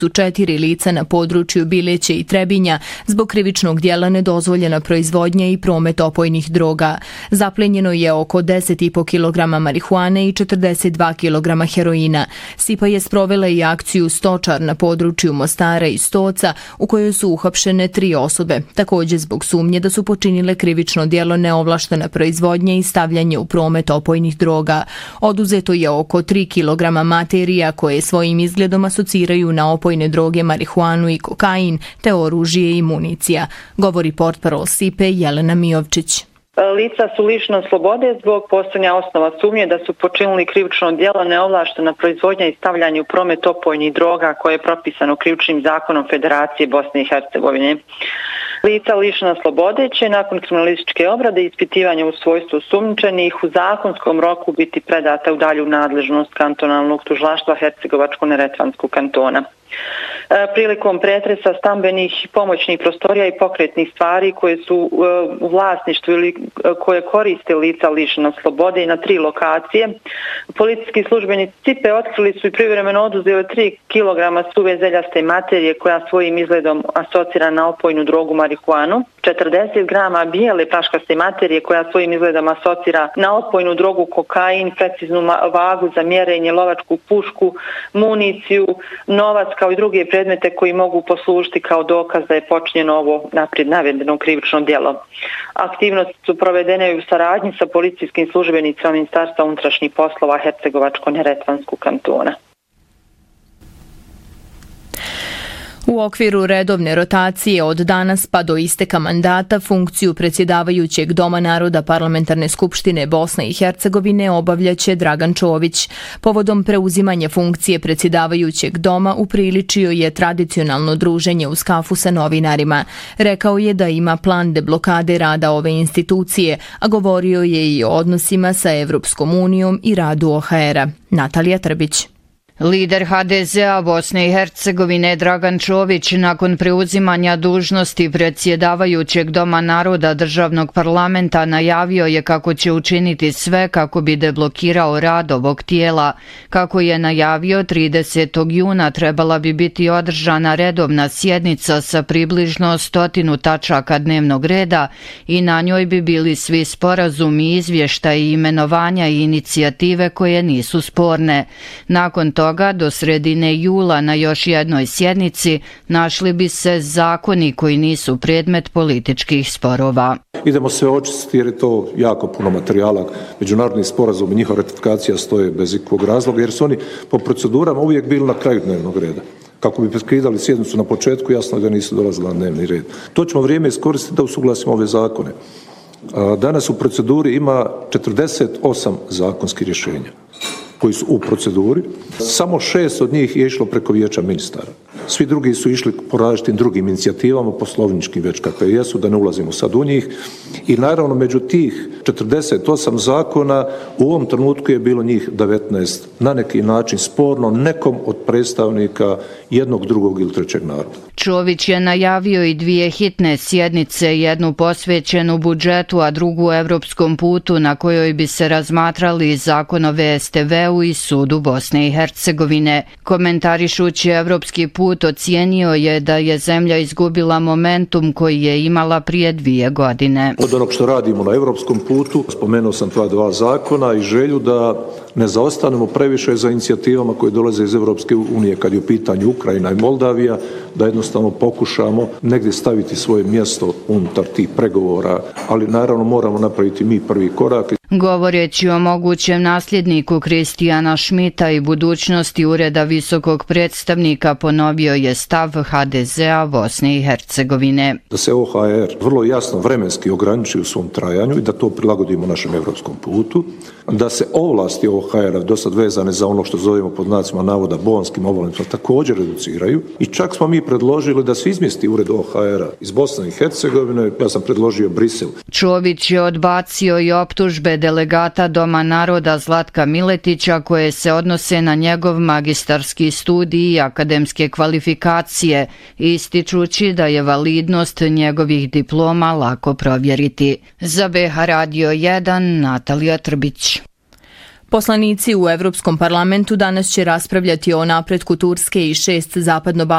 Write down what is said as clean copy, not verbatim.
su 4 lica na području Bileće i Trebinja zbog krivičnog djela nedozvoljena proizvodnja i promet opojnih droga. Zaplenjeno je oko 10,5 kg marihuane i 42 kg heroina. SIPA je sprovela i akciju Stočar na području Mostara i Stoca u kojoj su uhapšene 3 osobe, također zbog sumnje da su počinile krivično djelo neovlaštena proizvodnja i stavljanje u promet opojnih droga. Oduzeto je oko 3 kg materija koje svojim izgledom asociraju na opojne droge, marihuanu i kokain, te oružje i municija, govori portparol SIPE Jelena Mijovčić. Lica su lišena slobode zbog postojanja osnova sumnje da su počinili krivično djelo neovlaštena proizvodnja i stavljanje u promet opojnih droga koje je propisano krivičnim zakonom Federacije Bosne i Hercegovine. Lica lišena slobode će nakon kriminalističke obrade i ispitivanja u svojstvu osumnjičenih u zakonskom roku biti predata u dalju nadležnost kantonalnog tužilaštva Hercegovačko-neretvanskog kantona. Prilikom pretresa stambenih pomoćnih prostorija i pokretnih stvari koje su u vlasništvu ili koje koriste lica lišena slobode i na 3 lokacije, policijski službenici SIPE otkrili su i privremeno oduzeli 3 kg suve zeljaste materije koja svojim izgledom asocira na opojnu drogu marihuanu, 40 grama bijele praškaste materije koja svojim izgledom asocira na opojnu drogu kokain, preciznu vagu za mjerenje, lovačku pušku, municiju, novac kao i druge predmete koji mogu poslužiti kao dokaz da je počinjeno ovo naprijed navedeno krivično djelo. Aktivnosti su provedene u saradnji sa policijskim službenicima Ministarstva unutrašnjih poslova Hercegovačko-neretvanskog kantona. U okviru redovne rotacije od danas pa do isteka mandata funkciju predsjedavajućeg Doma naroda Parlamentarne skupštine Bosne i Hercegovine obavljaće Dragan Čović. Povodom preuzimanja funkcije predsjedavajućeg doma upriličio je tradicionalno druženje uz kafu sa novinarima. Rekao je da ima plan deblokade rada ove institucije, a govorio je i o odnosima sa Evropskom unijom i radu OHR-a. Natalija Trbić. Lider HDZ-a Bosne i Hercegovine Dragan Čović nakon preuzimanja dužnosti predsjedavajućeg Doma naroda državnog parlamenta najavio je kako će učiniti sve kako bi deblokirao rad ovog tijela. Kako je najavio, 30. juna trebala bi biti održana redovna sjednica sa približno 100 tačaka dnevnog reda i na njoj bi bili svi sporazumi, izvještaji, imenovanja i inicijative koje nisu sporne. Nakon toga, do sredine jula na još jednoj sjednici našli bi se zakoni koji nisu predmet političkih sporova. Idemo sve očistiti jer je to jako puno materijala. Međunarodni sporazum i njihova ratifikacija stoje bez ikakvog razloga jer su oni po procedurama uvijek bili na kraju dnevnog reda. Kako bi prekidali sjednicu na početku, jasno je da nisu dolazili na dnevni red. To ćemo vrijeme iskoristiti da usuglasimo ove zakone. Danas u proceduri ima 48 zakonskih rješenja koji su u proceduri. Samo 6 od njih je išlo preko vijeća ministara. Svi drugi su išli po različitim drugim inicijativama, poslovničkim već kakve jesu, da ne ulazimo sad u njih. I naravno među tih 48 zakona u ovom trenutku je bilo njih 19 na neki način sporno nekom od predstavnika jednog, drugog ili trećeg naroda. Čović je najavio i 2 hitne sjednice, jednu posvećenu budžetu, a drugu evropskom putu na kojoj bi se razmatrali zakon o VSTV-u i sudu Bosne i Hercegovine. Komentarišući evropski put ocijenio je da je zemlja izgubila momentum koji je imala prije 2 godine. Od onog što radimo na evropskom putu, spomenuo sam ta 2 zakona i želju da ne zaostanemo previše za inicijativama koje dolaze iz Evropske unije kad je u pitanju Ukrajina i Moldavija, da jednostavno pokušamo negdje staviti svoje mjesto unutar tih pregovora, ali naravno moramo napraviti mi prvi korak. Govoreći o mogućem nasljedniku Kristijana Šmita i budućnosti Ureda visokog predstavnika, ponovio je stav HDZ-a Bosne i Hercegovine. Da se OHR vrlo jasno vremenski ograniči u svom trajanju i da to prilagodimo našem evropskom putu, da se ovlasti OHR-a dosad vezane za ono što zovemo pod znacima navoda bonskim obalnicama također reduciraju i čak smo mi predložili da se izmjesti ured OHR-a iz Bosne i Hercegovine, ja sam predložio Brisel. Čović je odbacio i optužbe delegata Doma naroda Zlatka Miletića koje se odnose na njegov magistarski studij i akademske kvalifikacije, ističući da je validnost njegovih diploma lako provjeriti. Za BH Radio 1, Natalija Trbić. Poslanici u Evropskom parlamentu danas će raspravljati o napretku Turske i 6 zapadno